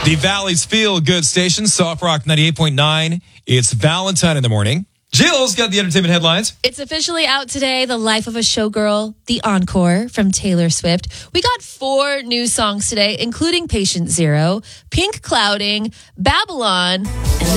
The Valley's Feel Good station, Soft Rock 98.9. It's Valentine in the morning. Jill's got the entertainment headlines. It's officially out today, The Life of a Showgirl, The Encore from Taylor Swift. We got 4 new songs today, including Patient Zero, Pink Clouding, Babylon, and